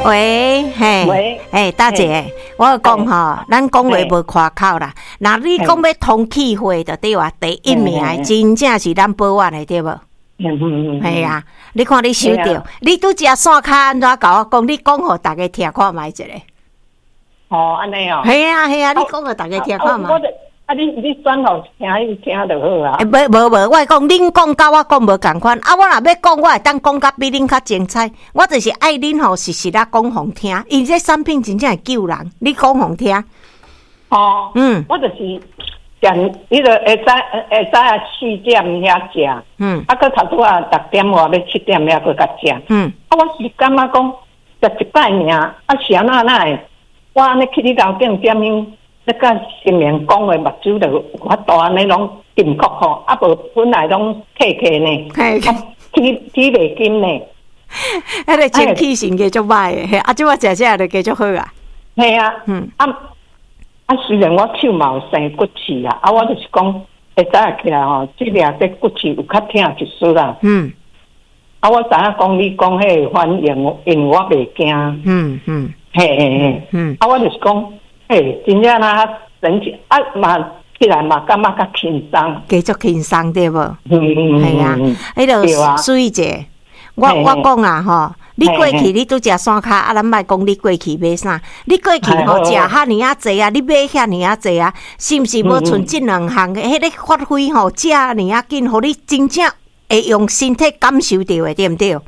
喂，嘿，大姐，我讲吼，咱讲话无夸口啦。那你讲要通气会的对吧？第一名真正是咱保安的对无？系啊，你看你收到，你拄只线卡安怎甲我讲？你讲互大家听看卖一下。 哦，安尼哦。 系啊，你讲互大家听看卖。 你转互听就好啊。 无，我讲恁讲甲我讲无共款。啊，我若要讲，我会当讲甲比恁较精彩。我就是爱恁吼，实啊讲互听。因这产品真正会救人，你讲互听。 哦，我就是讲，迄个下早啊4点遐食，啊，搁头拄啊6点外要7点遐搁甲食，啊，我是感觉讲食一摆尔，啊，是安那会，我安尼去你楼顶点样？那个新年讲的目睭就我大安尼拢金壳吼，啊无本来拢客呢，体袂金呢。 迄个前气性继续歹诶，啊，即我食就继续好啊。 系啊，虽然我手嘛有生骨刺啦，啊，我就是讲会早起来吼，即俩这骨刺有较疼一丝啦。啊，我知影讲你讲迄个反应，因为我袂惊。嘿，啊，我就是讲。真正啊，神奇啊！嘛起来嘛，感觉较轻松， 继续轻松对无？系啊，迄个水姐，我讲啊吼，你过去你拄食山卡啊，咱莫讲你过去买啥，你过去吼食遐尼啊济啊，你买遐尼啊济啊，是毋是无剩即两项嘅？迄个发挥吼，食尼啊紧，互你真正会用身体感受到的，对毋对？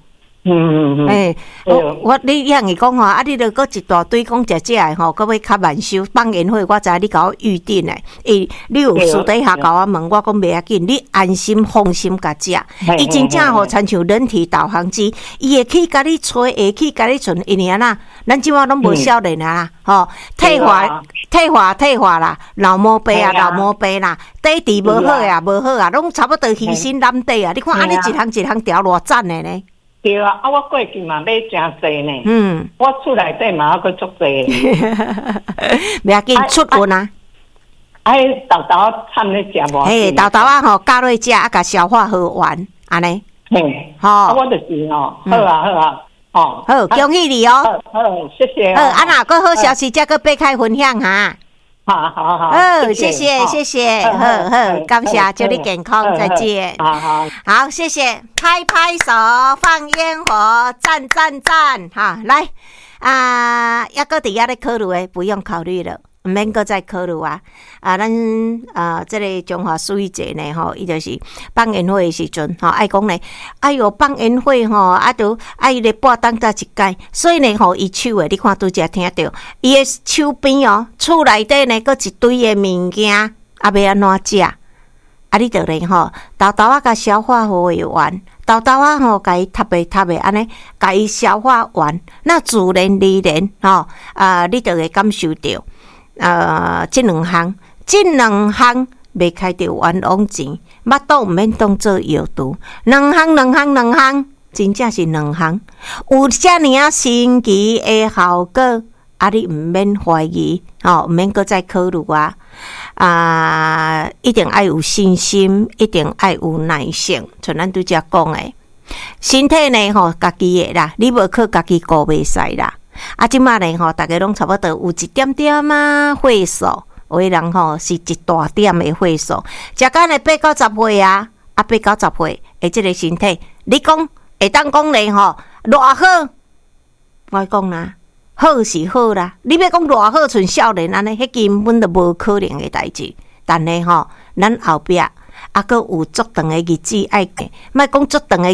我你向伊讲吼，啊，你著搁一大堆讲食的吼，搁要较慢收放宴会，我知你甲我预定诶。你有私底下甲我问，我讲袂要紧，你安心放心甲食。伊真正吼，亲像人体导航机，伊会去甲你吹，会去甲你存，因为安那，咱即马拢无少年啊，吼，退化啦，老毛病啦，底质无好啊，拢差不多虚心难底啊。你看安尼一项调偌赞诶呢？ 对啊，我过去嘛买真济呢。我厝内底嘛还佫足济。 袂要紧，出运啊！ 豆豆掺咧食无？ 豆豆啊吼，加落食啊，甲消化好完安尼。 吼，我就是吼，好啊， 好，恭喜你哦！ 好，谢谢。 啊若佫好消息，则佫擘开分享哈。 好， 谢谢，好，感谢，祝你健康，再见。好，谢谢，拍拍手，放烟火，赞，哈，来抑搁伫遐咧考虑诶，不用考虑了。毋免搁再考虑啊！咱这个中华水节呢，吼，伊就是放烟火的时阵，吼，爱讲呢，哎哟，放烟火吼，啊，都爱咧半当才一届，所以呢，吼，伊手诶，你看拄则听到，伊诶手边哦，厝内底呢，搁一堆诶物件，啊，要安怎食？啊，你着咧吼，豆豆啊，甲消化好诶完，豆豆啊，吼，甲伊塌诶，安尼，甲伊消化完，那自然而然，吼，你着会感受到。这两项袂开着冤枉钱，巴肚毋免当做药毒。两项，真正是两项，有遮尼啊神奇的效果，啊，你毋免怀疑，毋免搁再考虑啊！一定爱有信心，一定爱有耐性，像咱拄则讲的，身体呢吼，家己的啦，你无靠家己顾袂使啦。啊，即马呢吼，大家拢差不多有一点点啊岁数，有的人吼是一大点的岁数，食干的8到10岁啊，8到10岁的即个身体，你讲会当讲呢吼，偌好？我讲啦，好是好啦，你要讲偌好，像少年安尼，迄根本就无可能的代志。但呢吼，咱后壁还佫有足长的日子爱过，莫讲足长的。